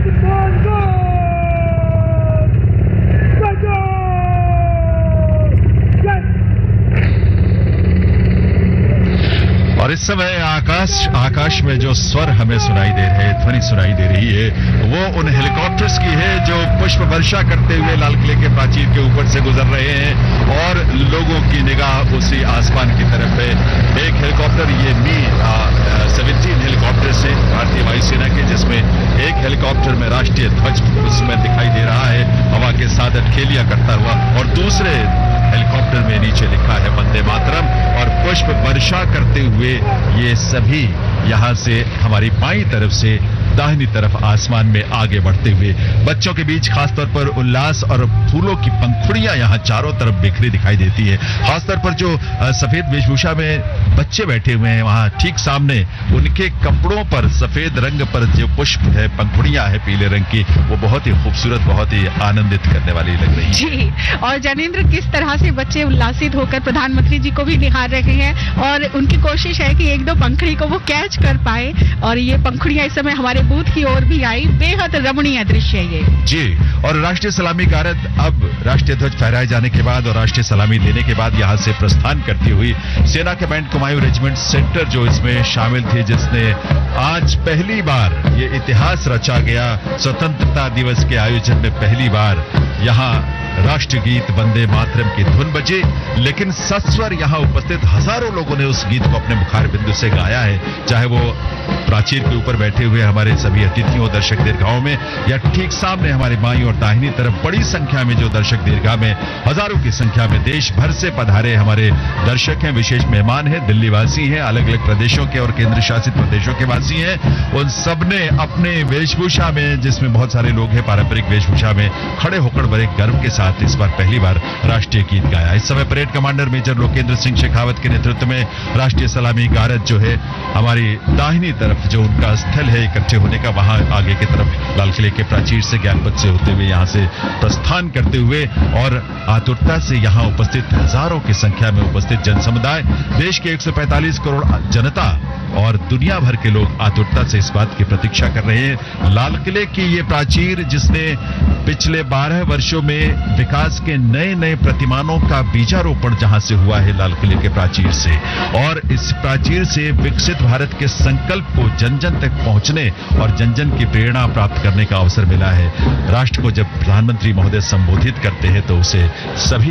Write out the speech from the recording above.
और इस समय आकाश में जो स्वर हमें सुनाई दे रहे हैं, ध्वनि सुनाई दे रही है, वो उन हेलीकॉप्टर्स की है जो पुष्प वर्षा करते हुए लाल किले के प्राचीर के ऊपर से गुजर रहे हैं और लोगों की निगाह उसी आसमान की तरफ है। एक हेलीकॉप्टर, ये Mi-17 हेलीकॉप्टर से भारतीय वायुसेना के, जिसमें एक हेलीकॉप्टर में राष्ट्रीय ध्वज उसमें दिखाई दे रहा है हवा के साथ अटखेलियां करता हुआ, और दूसरे हेलीकॉप्टर में नीचे लिखा है वंदे मातरम, और पुष्प वर्षा करते हुए ये सभी यहां से हमारी बाईं तरफ से दाहिनी तरफ आसमान में आगे बढ़ते हुए, बच्चों के बीच खासतौर पर उल्लास और फूलों की पंखुड़ियां यहां चारों तरफ बिखरी दिखाई देती है। खासतौर पर जो सफेद वेशभूषा में बच्चे बैठे हुए हैं, वहां ठीक सामने उनके कपड़ों पर सफेद रंग पर जो पुष्प है, पंखुड़ियां है पीले रंग की, वो बहुत ही खूबसूरत, बहुत ही आनंदित करने वाली लग रही है। जी, और ज्ञानेंद्र, किस तरह से बच्चे उल्लासित होकर प्रधानमंत्री जी को भी निहार रहे हैं और उनकी कोशिश है कि एक दो पंखुड़ी को वो कैच कर पाए, और ये पंखुड़ियां इस समय हमारे बूथ की ओर भी आई। बेहद रमणीय दृश्य है ये। जी, और राष्ट्रीय सलामी गारद अब राष्ट्रीय ध्वज फहराए जाने के बाद और राष्ट्रीय सलामी देने के बाद यहां से प्रस्थान करती हुई सेना के बैंड कुमायूं रेजिमेंट सेंटर जो इसमें शामिल थी, जिसने आज पहली बार ये इतिहास रचा गया, स्वतंत्रता दिवस के आयोजन में पहली बार यहां राष्ट्रगीत वंदे मातरम की धुन बजी, लेकिन सस्वर यहां उपस्थित हजारों लोगों ने उस गीत को अपने मुखार बिंदु से गाया है, चाहे वो प्राचीर के ऊपर बैठे हुए हमारे सभी अतिथियों दर्शक दीर्घाओं में, या ठीक सामने हमारी बाईं और दाहिनी तरफ बड़ी संख्या में जो दर्शक दीर्घा में हजारों की संख्या में देश भर से पधारे हमारे दर्शक हैं, विशेष मेहमान हैं, दिल्ली वासी हैं, अलग अलग प्रदेशों के और केंद्र शासित प्रदेशों के वासी हैं। उन सबने अपने वेशभूषा में, जिसमें बहुत सारे लोग हैं पारंपरिक वेशभूषा में, खड़े होकर बड़े गर्व के साथ इस बार पहली बार राष्ट्रीय गीत गाया। इस समय parade commander major Lokendra Singh Shekhawat के नेतृत्व में राष्ट्रीय सलामी गारद जो है हमारी दाहिनी तरफ जो उनका स्थल है इकट्ठे होने का, वहां आगे की तरफ लाल किले के प्राचीर से ज्ञानपथ से होते हुए यहां से प्रस्थान करते हुए, और आतुरता से यहां उपस्थित हजारों की संख्या में उपस्थित जनसमुदाय, देश के 145 करोड़ जनता और दुनिया भर के लोग आतुरता से इस बात की प्रतीक्षा कर रहे हैं। लाल किले की ये प्राचीर, जिसने पिछले 12 वर्षों में विकास के नए नए प्रतिमानों का बीजारोपण जहां से हुआ है लाल किले के प्राचीर से, और इस प्राचीर से विकसित भारत के संकल्प को जन जन तक पहुंचने और जन जन की प्रेरणा प्राप्त करने का अवसर मिला है। राष्ट्र को जब प्रधानमंत्री महोदय संबोधित करते हैं तो उसे सभी